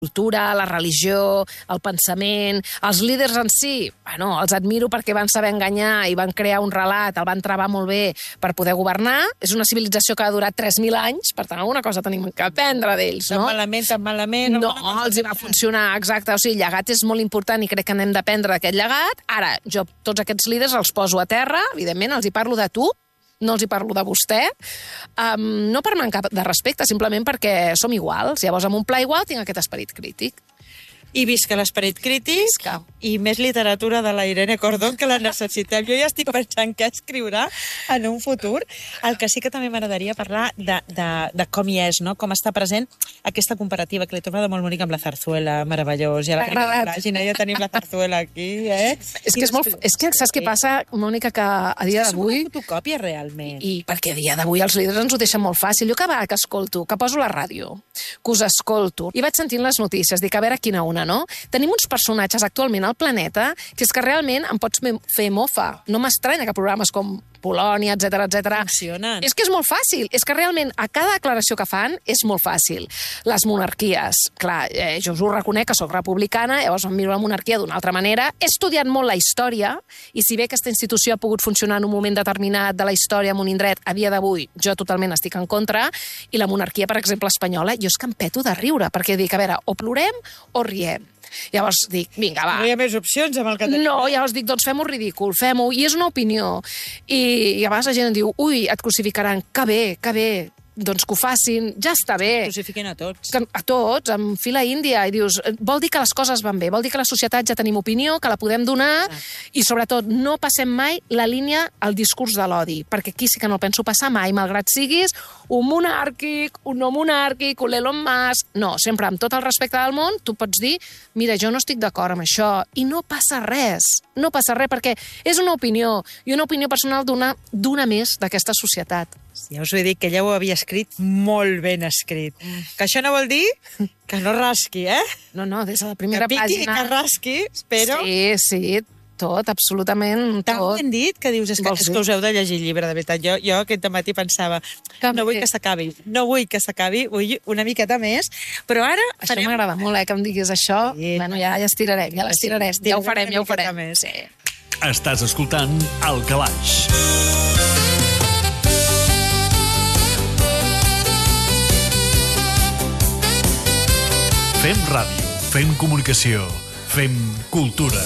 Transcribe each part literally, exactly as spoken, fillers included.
cultura, la religió, el pensament, els líders en si, bueno, els admiro perquè van saber enganyar i van crear un relat, el van travar molt bé per poder governar. És una civilització que ha durat tres mil anys, per tant, alguna cosa tenim que aprendre d'ells, no? Tan malament, tan malament... No, els hi va funcionar, exacte. O sigui, el llegat és molt important i crec que n'hem d'aprendre d'aquest llegat. Ara, jo tots aquests líders els poso a terra, evidentment, els hi parlo de tu, no els hi parlo de vostè, um, no per mancar de respecte, simplement perquè som iguals. Llavors, amb un pla igual tinc aquest esperit crític. I visca l'esperit crític Visca. I més literatura de la Irene Cordón, que la necessitem. Jo ja estic pensant què escriurà en un futur. El que sí que també m'agradaria parlar de, de, de com hi és, no? Com està present aquesta comparativa, que l'he trobada molt bonica amb la Zarzuela, meravellós. Ja la pàgina, ja tenim la Zarzuela aquí, eh? És que, és molt, és que saps què passa, Mònica, que a dia d'avui... És una fotocòpia, realment. I perquè a dia d'avui els líders ens ho deixen molt fàcil. Jo cada vegada que escolto, que poso la ràdio, que us escolto, i vaig sentint les notícies, dic a veure quina una, no? Tenim uns personatges actualment al planeta que és que realment em pots fer mofa. No m'estranya que programes com Polònia, etcètera, etcètera. Funcionen. És que és molt fàcil. És que realment a cada declaració que fan és molt fàcil. Les monarquies, clar, eh, jo us ho reconec que sóc republicana, llavors em miro la monarquia d'una altra manera. He estudiat molt la història i si bé aquesta institució ha pogut funcionar en un moment determinat de la història en un indret, a dia d'avui jo totalment estic en contra, i la monarquia, per exemple, espanyola, jo és que em peto de riure, perquè dic, a veure, o plorem o riem. Llavors dic, vinga, va. No hi ha més opcions amb el que tenim. No, llavors dic, doncs fem-ho ridícul, fem-ho, i és una opinió. I, i a vegades la gent em diu, ui, et crucificaran, que bé, que bé, doncs que ho facin, ja està bé. Crucifiquen a tots. Que, a tots, amb fila índia, i dius, vol dir que les coses van bé, vol dir que la societat ja tenim opinió, que la podem donar, ah. i sobretot no passem mai la línia al discurs de l'odi, perquè aquí sí que no el penso passar mai, malgrat siguis un monàrquic, un no monàrquic, un Elon Musk, no, sempre amb tot el respecte del món, tu pots dir, mira, jo no estic d'acord amb això, i no passa res, no passa res, perquè és una opinió, i una opinió personal d'una d'una més d'aquesta societat. Ja us ho he dit, que ella ho havia escrit molt ben escrit. Mm. Que això no vol dir que no rasqui, eh? No, no, des de la primera pàgina... Que piqui pàgina... i que rasqui, però... Sí, sí, tot, absolutament Tan tot. ben dit que dius, és que, és que us heu de llegir el llibre, de veritat. Jo, jo aquest matí pensava, que no vull que s'acabi, no vull que s'acabi, vull una miqueta més, però ara Això farem... m'agrada molt, eh, que em diguis això. Sí. Bueno, ja, ja estirarem, ja l'estirarem. Sí, ja ho farem, ja ho farem. més. Sí. Estàs escoltant El Calaix. Fem ràdio, fem comunicació, fem cultura.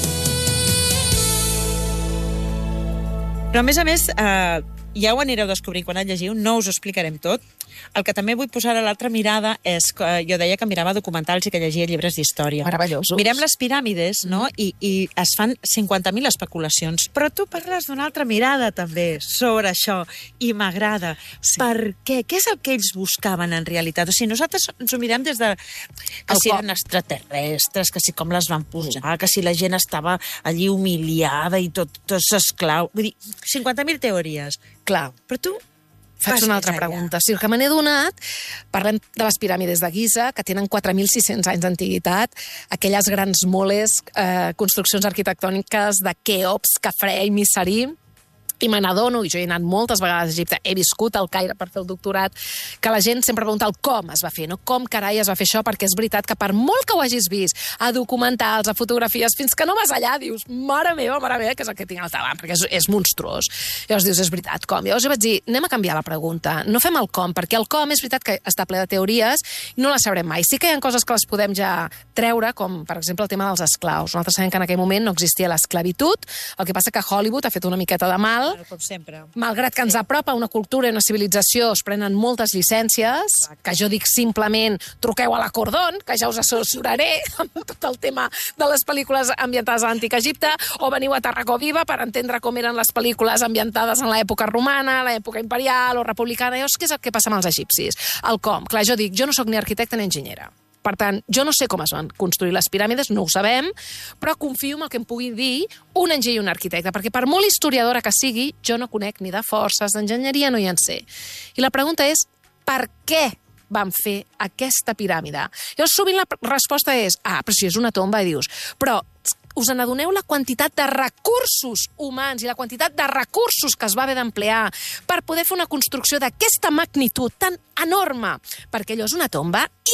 Però, a més a més, eh, ja ho anireu descobrint quan el llegiu, no us ho explicarem tot. El que també vull posar a l'altra mirada és que jo deia que mirava documentals i que llegia llibres d'història. Meravellosos. Mirem les piràmides, no? I, i es fan cinquanta mil especulacions. Però tu parles d'una altra mirada, també, sobre això. I m'agrada. Sí. Per què? Què és el que ells buscaven, en realitat? O sigui, nosaltres ens ho mirem des de... Que El si cop. eren extraterrestres, que si com les van posar, que si la gent estava allí humiliada i tot, tots esclau. Vull dir, cinquanta mil teories. Clar. Però tu... Faig Vas una més altra enllà. pregunta. Si el que me n'he donat, parlem de les piràmides de Giza, que tenen quatre mil sis-cents anys d'antiguitat, aquelles grans moles, eh, construccions arquitectòniques de Keops, Khafre i Misari, i me n'adono, i jo he anat moltes vegades a Egipte, he viscut al Caire per fer el doctorat, que la gent sempre pregunta el com es va fer, no? Com carai es va fer això, perquè és veritat que per molt que ho hagis vist a documentals, a fotografies, fins que no vas allà, dius, mare meva, mare meva, que és el que tinc al davant, perquè és, és monstruós. Llavors dius, és veritat, com? Llavors jo vaig dir, anem a canviar la pregunta, no fem el com, perquè el com és veritat que està ple de teories i no les sabrem mai. Sí que hi ha coses que les podem ja treure, com per exemple el tema dels esclaus. Nosaltres sabem que en aquell moment no existia l'esclavitud, el que passa que Hollywood ha fet una miqueta de mal. Com sempre. Malgrat que ens apropa una cultura i una civilització, es prenen moltes llicències, que jo dic simplement truqueu a la Cordón, que ja us assessoraré amb tot el tema de les pel·lícules ambientades a l'antic Egipte, o veniu a Tarragó Viva per entendre com eren les pel·lícules ambientades en l'època romana, l'època imperial o republicana. Llavors, què és el que passa amb els egipcis? El com. Clar, jo dic, jo no sóc ni arquitecte ni enginyera. Per tant, jo no sé com es van construir les piràmides, no ho sabem, però confio en el que em pugui dir un enginyer i un arquitecte, perquè per molt historiadora que sigui, jo no conec ni de forces, d'enginyeria no hi en sé. I la pregunta és, per què van fer aquesta piràmide? Llavors, sovint la resposta és, ah, però si és una tomba, i dius, però us n'adoneu la quantitat de recursos humans i la quantitat de recursos que es va haver d'emplear per poder fer una construcció d'aquesta magnitud tan enorme? Perquè allò és una tomba immensa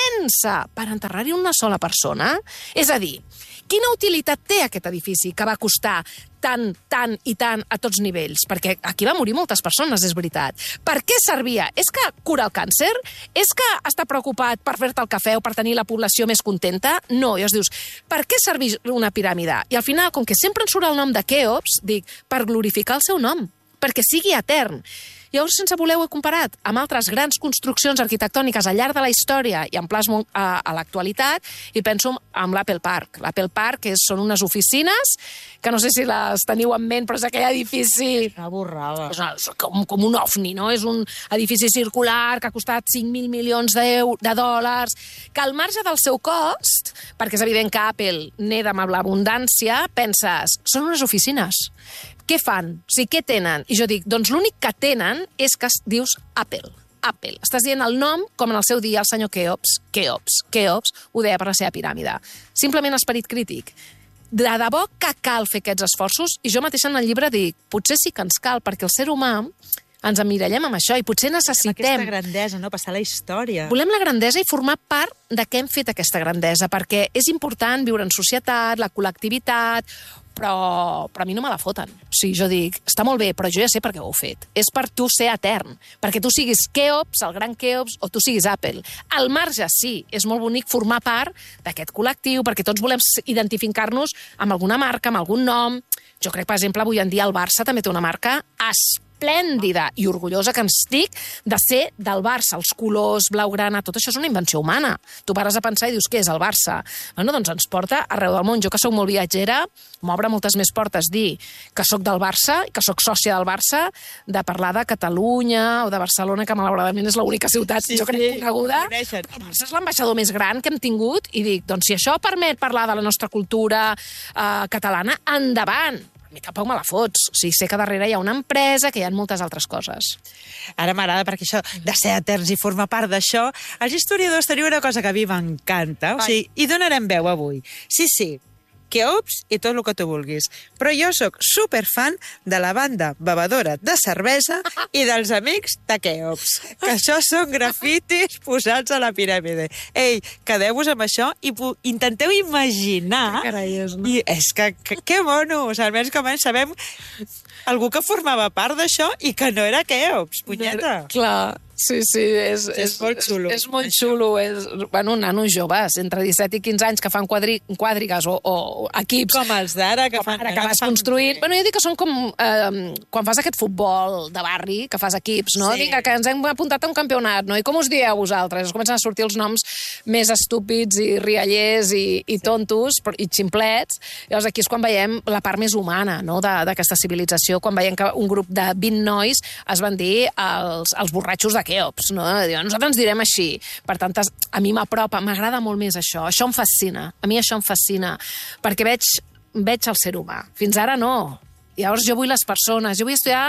immensa per enterrar-hi una sola persona. És a dir, quina utilitat té aquest edifici que va costar tant, tant i tant a tots nivells? Perquè aquí va morir moltes persones, és veritat. Per què servia? És que cura el càncer? És que està preocupat per fer-te el cafè o per tenir la població més contenta? No, i llavors dius, per què serveix una piràmide? I al final, com que sempre ens surt el nom de Keops, dic, per glorificar el seu nom, perquè sigui etern. Llavors, sense voler, ho he comparat amb altres grans construccions arquitectòniques al llarg de la història i en plasmo a, a l'actualitat, i penso en l'Apple Park. L'Apple Park és, són unes oficines que no sé si les teniu en ment, però és aquell edifici... Una borrada. És com, com un ovni, no? És un edifici circular que ha costat cinc mil milions de dòlars, que al marge del seu cost, perquè és evident que Apple neda amb l'abundància, penses, són unes oficines. Què fan? O sigui, què tenen? I jo dic, doncs l'únic que tenen és que dius Apple. Apple. Estàs dient el nom, com en el seu dia el senyor Keops. Keops. Keops ho deia per la seva piràmide. Simplement esperit crític. De debò que cal fer aquests esforços, i jo mateixa en el llibre dic, potser sí que ens cal, perquè el ser humà ens emmirallem amb això i potser necessitem... Aquesta grandesa, no? Passar la història. Volem la grandesa i formar part de què hem fet aquesta grandesa, perquè és important viure en societat, la col·lectivitat, però, però a mi no me la foten. O sigui, jo dic, està molt bé, però jo ja sé per què ho heu fet. És per tu ser etern, perquè tu siguis Keops, el gran Keops, o tu siguis Apple. Al marge, sí, és molt bonic formar part d'aquest col·lectiu, perquè tots volem identificar-nos amb alguna marca, amb algun nom. Jo crec, per exemple, avui en dia el Barça també té una marca esplèndida i orgullosa que ens dic de ser del Barça. Els colors, blaugrana, tot això és una invenció humana. Tu pares a pensar i dius, què és el Barça? Bueno, doncs ens porta arreu del món. Jo, que soc molt viatgera, m'obre moltes més portes dir que sóc del Barça, que sóc sòcia del Barça, de parlar de Catalunya o de Barcelona, que malauradament és l'única ciutat, sí, jo crec, sí, coneguda. El Barça és l'ambaixador més gran que hem tingut i dic, doncs si això permet parlar de la nostra cultura eh, catalana, endavant. A mi tampoc me la fots. O sigui, sé que darrere hi ha una empresa, que hi ha moltes altres coses. Ara m'agrada, perquè això de ser eterns i formar part d'això, els historiadors teniu una cosa que a mi m'encanta. O sigui, hi donarem veu avui. Sí, sí, Keops i tot el que tu vulguis. Però jo sóc superfan de la banda bevedora de cervesa i dels amics de Keops. Que això són grafitis posats a la piràmide. Ei, quedeu-vos amb això i intenteu imaginar... Que carai és, no? I és que, que, que mono! O sigui, almenys com sabem algú que formava part d'això i que no era Keops, punyeta. Clar. Sí, sí, és, és, és molt xulo. És, és molt xulo. És, bueno, nanos joves, entre disset i quinze anys, que fan quadri, quadrigues o, o equips... Com els d'ara, que fan... Ara, que vas construint... Bueno, jo dic que són com... Eh, quan fas aquest futbol de barri, que fas equips, no? Sí. Vinga, que ens hem apuntat a un campionat, no? I com us dieu vosaltres? Es comencen a sortir els noms més estúpids i riallers i, i tontos i ximplets. Llavors aquí és quan veiem la part més humana, no?, d'aquesta civilització, quan veiem que un grup de vint nois es van dir els, els borratxos de Keops, no? Nosaltres ens direm així. Per tant, a mi m'apropa, m'agrada molt més això. Això em fascina. A mi això em fascina. Perquè veig, veig el ser humà. Fins ara no. Llavors jo vull les persones. Jo vull estudiar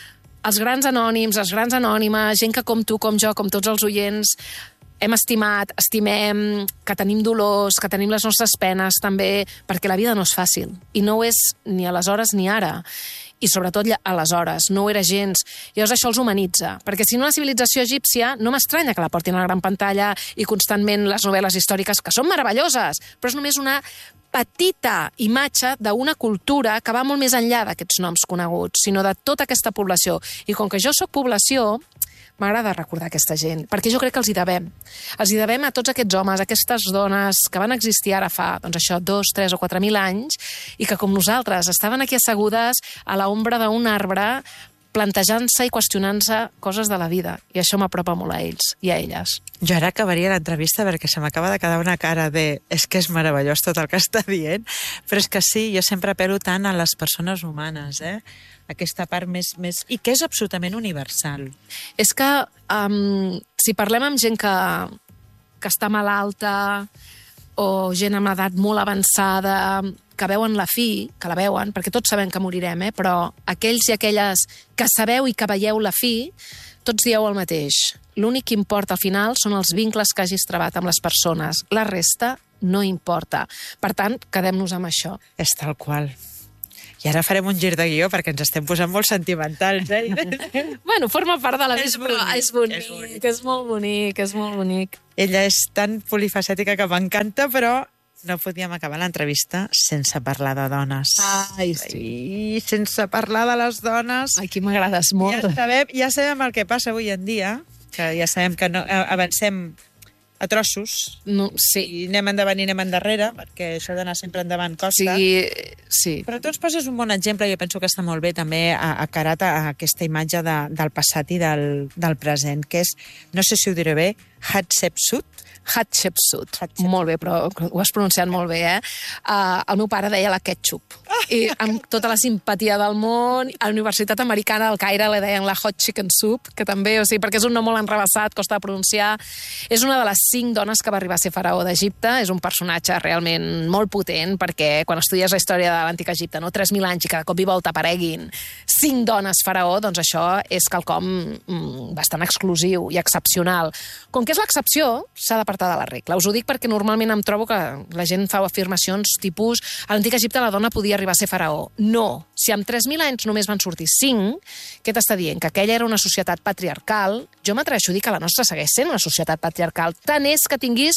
els grans anònims, les grans anònimes, gent que com tu, com jo, com tots els oients, hem estimat, estimem, que tenim dolors, que tenim les nostres penes també, perquè la vida no és fàcil. I no ho és ni aleshores ni ara. I sobretot aleshores, no ho era gens. Llavors això els humanitza, perquè si no la civilització egípcia no m'estranya que la portin a la gran pantalla i constantment les novel·les històriques, que són meravelloses, però és només una petita imatge d'una cultura que va molt més enllà d'aquests noms coneguts, sinó de tota aquesta població. I com que jo sóc població, m'agrada recordar aquesta gent, perquè jo crec que els hi devem. Els hi devem a tots aquests homes, a aquestes dones que van existir ara fa, doncs això, dos, tres o quatre mil anys, i que com nosaltres estaven aquí assegudes a l'ombra d'un arbre, plantejant-se i qüestionant-se coses de la vida. I això m'apropa molt a ells i a elles. Jo ara acabaria l'entrevista perquè se m'acaba de quedar una cara de... És que és meravellós tot el que està dient, però és que sí, jo sempre apel·lo tant a les persones humanes, eh? Aquesta part més, més... I que és absolutament universal. És que um, si parlem amb gent que, que està malalta o gent amb edat molt avançada, que veuen la fi, que la veuen, perquè tots sabem que morirem, eh? Però aquells i aquelles que sabeu i que veieu la fi, tots dieu el mateix. L'únic que importa al final són els vincles que hagis trebat amb les persones. La resta no importa. Per tant, quedem-nos amb això. És tal qual. I ara farem un gir de guió perquè ens estem posant molt sentimentals, eh? Bueno, forma part de la És vida, però bonic, és bonic, és bonic. és molt bonic, és molt bonic. Ella és tan polifacètica que m'encanta, però no podíem acabar l'entrevista sense parlar de dones. Ai, sí. I sense parlar de les dones... Ai, que m'agrades molt. Ja sabem, ja sabem el que passa avui en dia, que ja sabem que no, avancem a trossos, No, sí. i anem endavant i anem endarrere, perquè això d'anar sempre endavant costa. Sí, sí. Però tu ens poses un bon exemple, jo penso que està molt bé també acarat a aquesta imatge de, del passat i del, del present, que és, no sé si ho diré bé, Hatshepsut. Hatshepsut. Hatshepsut. Molt bé, però ho has pronunciat molt bé, eh? Uh, el meu pare deia la ketchup. I amb tota la simpatia del món, a la Universitat Americana del Caire li deien la hot chicken soup, que també, o sigui, perquè és un nom molt enrevessat, costa de pronunciar. És una de les cinc dones que va arribar a ser faraó d'Egipte. És un personatge realment molt potent, perquè quan estudies la història de l'antic Egipte, no? tres mil anys i que de cop i volta apareguin cinc dones faraó, doncs això és quelcom mm, bastant exclusiu i excepcional. Com que és l'excepció, s'ha d'apartar de la regla. Us ho dic perquè normalment em trobo que la gent fa afirmacions tipus a l'antic Egipte la dona podia arribar a ser faraó. No. Si amb tres mil anys només van sortir cinc, què t'està dient? Que aquella era una societat patriarcal. Jo m'atreveixo a dir que la nostra segueix sent una societat patriarcal. Tant és que tinguis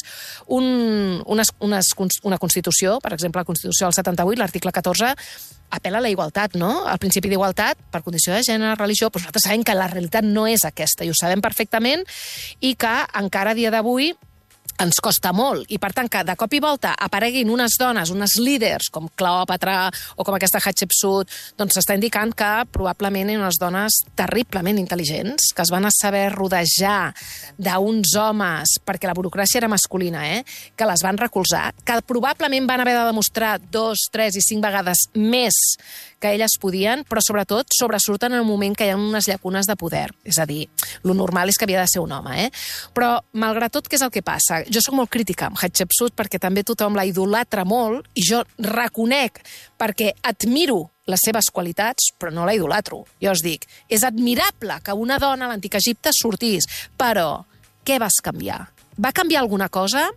un, unes, unes, una Constitució, per exemple, la Constitució del setanta-vuit, l'article catorze, apel·la a la igualtat, no? El principi d'igualtat per condició de gènere, religió, però nosaltres sabem que la realitat no és aquesta, i ho sabem perfectament, i que encara a dia d'avui ens costa molt, i per tant que de cop i volta apareguin unes dones, unes líders com Cleòpatra o com aquesta Hatshepsut, doncs s'està indicant que probablement eren unes dones terriblement intel·ligents, que es van saber rodejar d'uns homes, perquè la burocràcia era masculina, eh? Que les van recolzar, que probablement van haver de demostrar dos, tres i cinc vegades més que elles podien, però sobretot sobresurten en un moment que hi ha unes llacunes de poder. És a dir, lo normal és que havia de ser un home, eh? Però, malgrat tot, què és el que passa? Jo sóc molt crítica amb Hatshepsut perquè també tothom la idolatra molt i jo reconec perquè admiro les seves qualitats, però no la idolatro. Jo us dic, és admirable que una dona a l'antic Egipte sortís, però què vas canviar? Va canviar alguna cosa?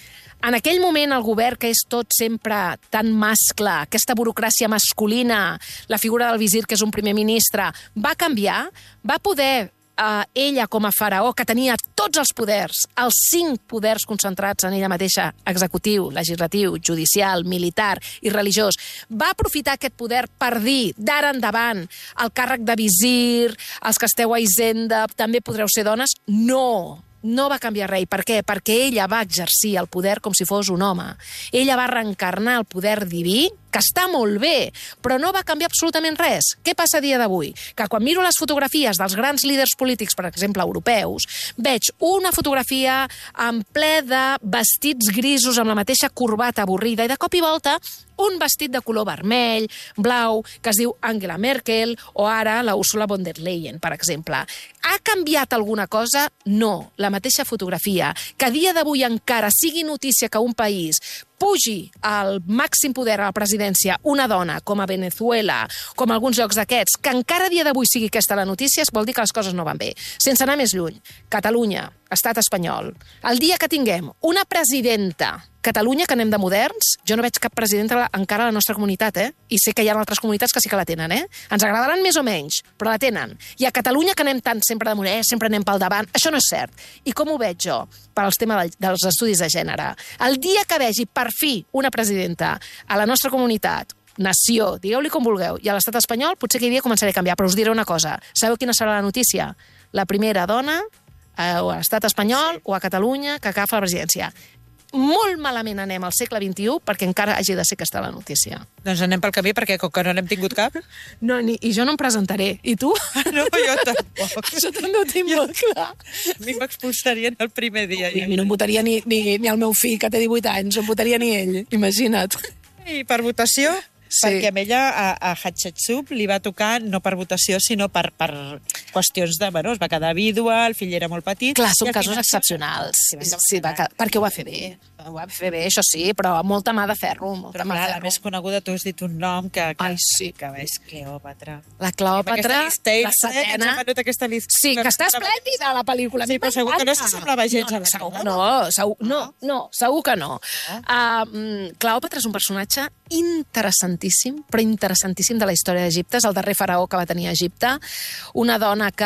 En aquell moment el govern, que és tot sempre tan mascle, aquesta burocràcia masculina, la figura del visir, que és un primer ministre, va canviar? Va poder Uh, ella com a faraó, que tenia tots els poders, els cinc poders concentrats en ella mateixa, executiu, legislatiu, judicial, militar i religiós, va aprofitar aquest poder per dir d'ara endavant el càrrec de visir, els que esteu a Hisenda, també podreu ser dones? No! No va canviar res. Per què? Perquè ella va exercir el poder com si fos un home. Ella va reencarnar el poder diví, que està molt bé, però no va canviar absolutament res. Què passa a dia d'avui? Que quan miro les fotografies dels grans líders polítics, per exemple, europeus, veig una fotografia en ple de vestits grisos amb la mateixa corbata avorrida i de cop i volta un vestit de color vermell, blau, que es diu Angela Merkel, o ara la Ursula von der Leyen, per exemple. Ha canviat alguna cosa? No. La mateixa fotografia. Que a dia d'avui encara sigui notícia que un país pugi al màxim poder a la presidència una dona, com a Venezuela, com a alguns llocs d'aquests, que encara a dia d'avui sigui aquesta la notícia, vol dir que les coses no van bé. Sense anar més lluny, Catalunya, estat espanyol, el dia que tinguem una presidenta, Catalunya, que anem de moderns, jo no veig cap presidenta encara a la nostra comunitat, eh? I sé que hi ha altres comunitats que sí que la tenen, eh? Ens agradaran més o menys, però la tenen. I a Catalunya, que anem tant sempre de moderns, sempre anem pel davant, això no és cert. I com ho veig jo, per als temes dels estudis de gènere? El dia que vegi per fi una presidenta a la nostra comunitat, nació, digueu-li com vulgueu, i a l'estat espanyol, potser aquell dia començaré a canviar, però us diré una cosa. Sabeu quina serà la notícia? La primera dona a l'estat espanyol o a Catalunya que agafa la presidència. Molt malament anem al segle vint-i-u perquè encara hagi de ser aquesta la notícia. Doncs anem pel camí perquè com que no n'hem tingut cap... No, ni, i jo no em presentaré. I tu? No, jo tampoc. Jo també ho tinc molt clar. A mi m'expulsarien el primer dia. I a mi no em votaria ni, ni, ni el meu fill, que té divuit anys, no em votaria ni ell, imagina't. I per votació? Sí. Perquè a ella, a, a Hatshepsut, li va tocar no per votació, sinó per, per qüestions de... Bueno, es va quedar vídua, el fill era molt petit... Clar, són casos excepcionals. Sí, sí, va, perquè ho va fer bé. ho va fer bé, això sí, però amb molta mà de ferro. Molta Però mà de clar, la ferro. més coneguda, tu has dit un nom que, que, Ai, sí. que és Cleòpatra. La Cleòpatra, la setena... Aquesta llista, Sí, que està esplèndida, la pel·lícula. Sí, però segur que no s'assemblava gens no, a la segur cara. que no, segur, no, no, segur que no. Uh, Cleòpatra és un personatge interessantíssim, però interessantíssim de la història d'Egipte. És el darrer faraó que va tenir Egipte. Una dona que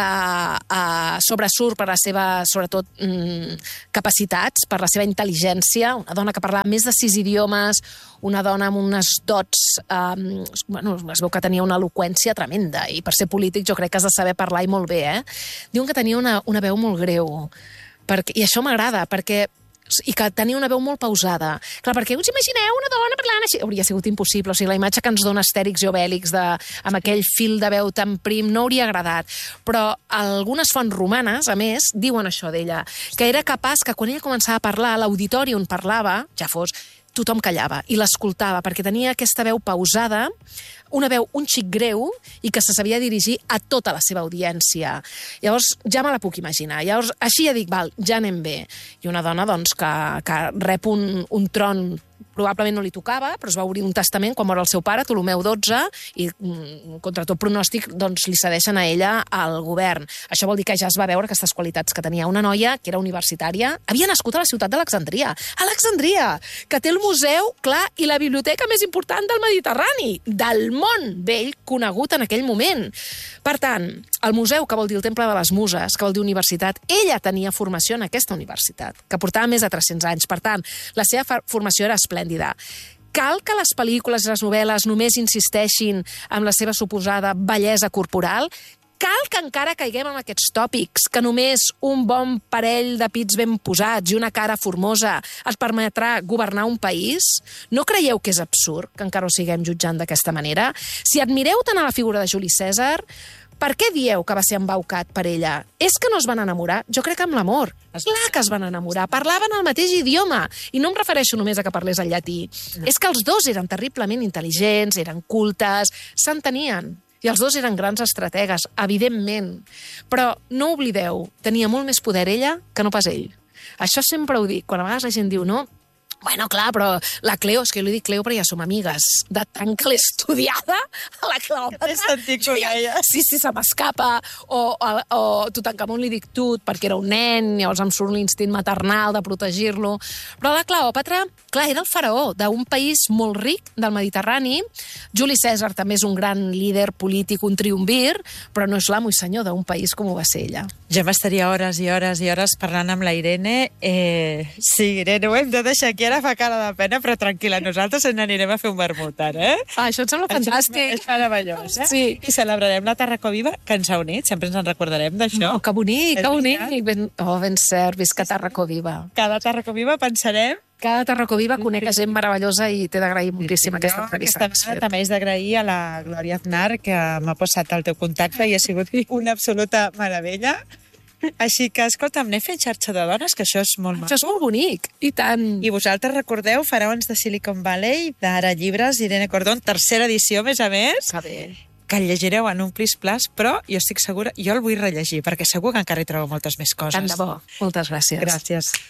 uh, sobresurt per la seva, sobretot, um, capacitats, per la seva intel·ligència, una dona que parlava més de sis idiomes, una dona amb unes dots, um, bueno, es veu que tenia una eloqüència tremenda, i per ser polític jo crec que has de saber parlar i molt bé, eh? Diuen que tenia una, una veu molt greu, perquè, i això m'agrada, perquè i que tenia una veu molt pausada. Clar, perquè us imagineu una dona parlant així? Hauria sigut impossible. O sigui, la imatge que ens dona Astèrix i Obèlix de, amb aquell fil de veu tan prim no hauria agradat. Però algunes fonts romanes, a més, diuen això d'ella, que era capaç que quan ella començava a parlar, a l'auditori on parlava, ja fos, tothom callava i l'escoltava, perquè tenia aquesta veu pausada, una veu un xic greu i que se sabia dirigir a tota la seva audiència. Llavors, ja me la puc imaginar. Llavors, així ja dic, val, ja anem bé. I una dona, doncs, que, que rep un, un tron, probablement no li tocava, però es va obrir un testament quan mor el seu pare, Ptolomeu dotze, i contra tot pronòstic doncs, li cedeixen a ella al govern. Això vol dir que ja es va veure aquestes qualitats que tenia una noia que era universitària, havia nascut a la ciutat d'Alexandria, Alexandria, que té el museu, clar, i la biblioteca més important del Mediterrani, del món vell conegut en aquell moment. Per tant, el museu, que vol dir el Temple de les Muses, que vol dir universitat, ella tenia formació en aquesta universitat, que portava més de tres-cents anys. Per tant, la seva formació era esplèndida. Cal que les pel·lícules i les novel·les només insisteixin en la seva suposada bellesa corporal? Cal que encara caiguem en aquests tòpics, que només un bon parell de pits ben posats i una cara formosa es permetrà governar un país? No creieu que és absurd que encara ho siguem jutjant d'aquesta manera? Si admireu tant a la figura de Juli Cèsar, per què dieu que va ser embaucat per ella? És que no es van enamorar? Jo crec que amb l'amor. Clar que es van enamorar. Parlaven el mateix idioma. I no em refereixo només a que parlés el llatí. No. És que els dos eren terriblement intel·ligents, eren cultes, s'entenien. I els dos eren grans estrategues, evidentment. Però no oblideu, tenia molt més poder ella que no pas ell. Això sempre ho dic. Quan a vegades la gent diu, no, bueno, clar, però la Cleo, és que jo li dic Cleo però ja som amigues, de tant que l'he estudiada, a la Cleòpatra. T'he sentit com ella. Sí, sí, se m'escapa. O, o, o Tutankamon li dic Tut, perquè era un nen, llavors em surt l'instint maternal de protegir-lo. Però la Cleòpatra, clar, era el faraó d'un país molt ric del Mediterrani. Juli Cèsar també és un gran líder polític, un triumvir, però no és l'amo i senyor d'un país com ho va ser ella. Jo m'estaria hores i hores i hores parlant amb la Irene. Eh, sí, Irene, ho hem de deixar aquí. Ara fa cara de pena, però tranquil·la, nosaltres ens n'anirem a fer un vermut ara, eh? Ah, això em sembla fantàstic. És meravellós, eh? Sí. I celebrarem la Tarraco Viva, que ens ha unit, sempre ens en recordarem d'això. Oh, que bonic, És que bonic. veritat? Ben, oh, ben cert, visca Tarraco Viva. Cada Tarraco Viva pensarem... Cada Tarraco Viva conec gent meravellosa i t'he d'agrair moltíssim aquesta Jo, entrevista. aquesta vegada també és d'agrair a la Glòria Aznar, que m'ha posat el teu contacte i ha sigut una absoluta meravella. Així que, escolta'm, anem fent xarxa de dones, que això és molt maco. Això és molt bonic, i tant. I vosaltres recordeu Faraons de Silicon Valley, d'Ara Llibres, Irene Cordón, tercera edició, a més a més, Que bé. que el llegireu en un plis plas, però jo estic segura, jo el vull rellegir, perquè segur que encara hi trobo moltes més coses. Tant de bo. Moltes gràcies. Gràcies.